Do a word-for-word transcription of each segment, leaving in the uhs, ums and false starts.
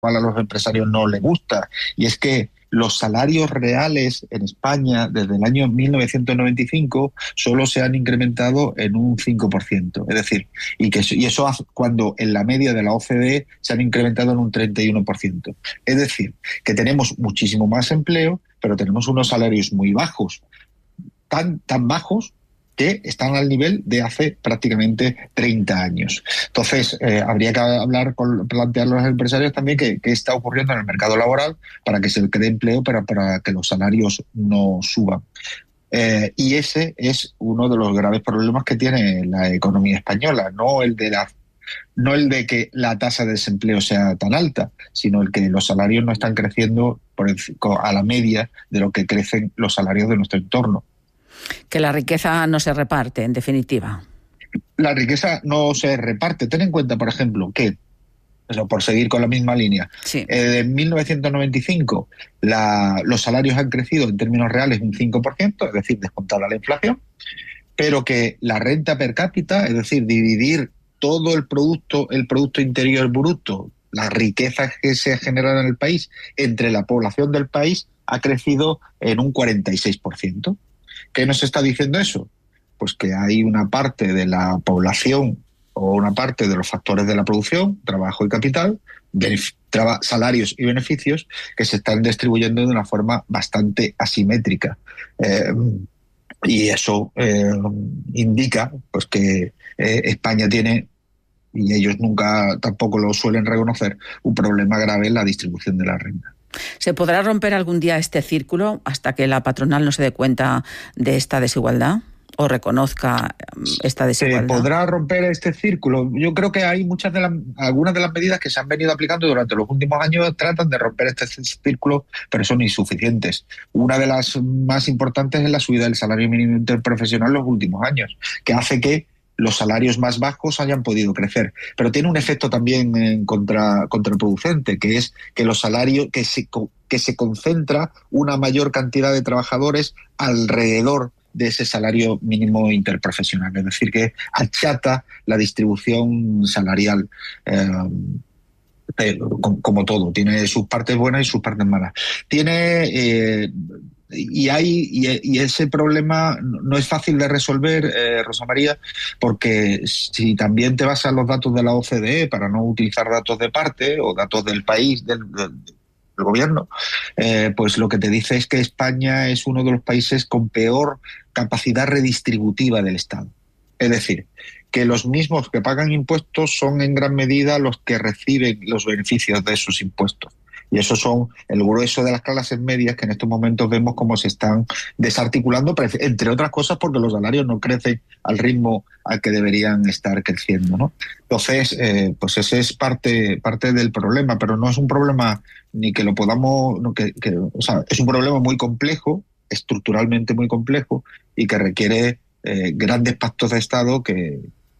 cual a los empresarios no les gusta, y es que los salarios reales en España desde el año mil novecientos noventa y cinco solo se han incrementado en un cinco por ciento. Es decir, y, que, y eso hace, cuando en la media de la O C D E se han incrementado en un treinta y uno por ciento. Es decir, que tenemos muchísimo más empleo, pero tenemos unos salarios muy bajos, tan, tan bajos que están al nivel de hace prácticamente treinta años. Entonces, eh, habría que hablar, con, plantear a los empresarios también qué, qué está ocurriendo en el mercado laboral para que se cree empleo, para, para que los salarios no suban. Eh, y ese es uno de los graves problemas que tiene la economía española, no el de la no el de que la tasa de desempleo sea tan alta, sino el que los salarios no están creciendo por el, a la media de lo que crecen los salarios de nuestro entorno. Que la riqueza no se reparte, en definitiva. La riqueza no se reparte. Ten en cuenta, por ejemplo, que, eso, por seguir con la misma línea, sí. eh, en mil novecientos noventa y cinco la, los salarios han crecido en términos reales un cinco por ciento, es decir, descontada la inflación, pero que la renta per cápita, es decir, dividir todo el producto, el Producto Interior Bruto, las riquezas que se generan en el país, entre la población del país, ha crecido en un cuarenta y seis por ciento. ¿Qué nos está diciendo eso? Pues que hay una parte de la población o una parte de los factores de la producción, trabajo y capital, salarios y beneficios, que se están distribuyendo de una forma bastante asimétrica. Eh, y eso eh, indica pues que eh, España tiene, y ellos nunca tampoco lo suelen reconocer, un problema grave en la distribución de la renta. ¿Se podrá romper algún día este círculo hasta que la patronal no se dé cuenta de esta desigualdad o reconozca esta desigualdad? ¿Se podrá romper este círculo? Yo creo que hay muchas de las, algunas de las medidas que se han venido aplicando durante los últimos años tratan de romper este círculo, pero son insuficientes. Una de las más importantes es la subida del salario mínimo interprofesional en los últimos años, que hace que los salarios más bajos hayan podido crecer. Pero tiene un efecto también en contra, contraproducente, que es que los salarios, que se, que se concentra una mayor cantidad de trabajadores alrededor de ese salario mínimo interprofesional. Es decir, que achata la distribución salarial. Eh, eh, como, como todo, tiene sus partes buenas y sus partes malas. Tiene... Eh, Y, hay, y ese problema no es fácil de resolver, eh, Rosa María, porque si también te vas a los datos de la O C D E, para no utilizar datos de parte o datos del país, del, del, del gobierno, eh, pues lo que te dice es que España es uno de los países con peor capacidad redistributiva del Estado. Es decir, que los mismos que pagan impuestos son en gran medida los que reciben los beneficios de esos impuestos. Y eso son el grueso de las clases medias que en estos momentos vemos cómo se están desarticulando, entre otras cosas porque los salarios no crecen al ritmo al que deberían estar creciendo, ¿no? Entonces, eh, pues ese es parte, parte del problema, pero no es un problema ni que lo podamos... No, que, que, o sea, es un problema muy complejo, estructuralmente muy complejo, y que requiere eh, grandes pactos de Estado que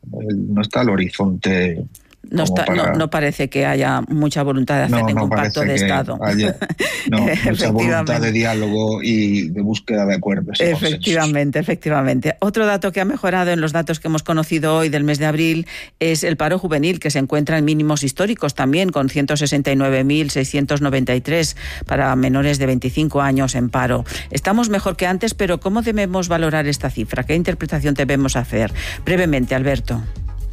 no está al horizonte... No, está, para... no, no parece que haya mucha voluntad de hacer no, ningún no pacto de Estado. Haya, no, mucha voluntad de diálogo y de búsqueda de acuerdos. Efectivamente, efectivamente. Otro dato que ha mejorado en los datos que hemos conocido hoy del mes de abril es el paro juvenil, que se encuentra en mínimos históricos también, con ciento sesenta y nueve mil seiscientos noventa y tres para menores de veinticinco años en paro. Estamos mejor que antes, pero ¿cómo debemos valorar esta cifra? ¿Qué interpretación debemos hacer? Brevemente, Alberto.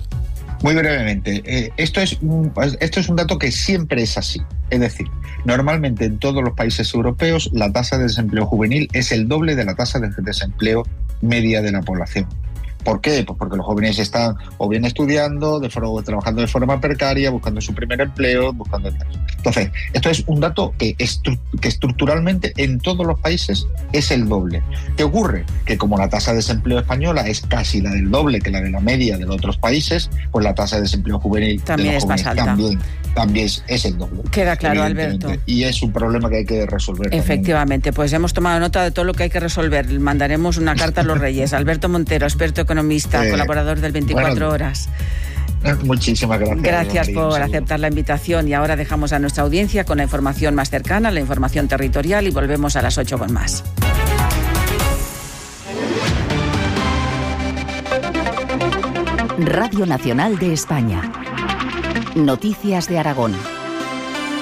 Muy brevemente, eh, esto, es un, esto es un dato que siempre es así. Es decir, normalmente en todos los países europeos la tasa de desempleo juvenil es el doble de la tasa de desempleo media de la población. ¿Por qué? Pues porque los jóvenes están o bien estudiando, de forma, trabajando de forma precaria, buscando su primer empleo, buscando... Entonces, esto es un dato que, estru- que estructuralmente en todos los países es el doble. ¿Qué ocurre? Que como la tasa de desempleo española es casi la del doble que la de la media de los otros países, pues la tasa de desempleo juvenil también de los es jóvenes más alta. También, también es, es el doble. Queda claro, Alberto. Y es un problema que hay que resolver. Efectivamente, también. Pues hemos tomado nota de todo lo que hay que resolver. Mandaremos una carta a los Reyes. Alberto Montero, experto economista, eh, colaborador del veinticuatro bueno, horas. Muchísimas gracias. Gracias María, por aceptar la invitación, y ahora dejamos a nuestra audiencia con la información más cercana, la información territorial, y volvemos a las ocho con más. Radio Nacional de España. Noticias de Aragón.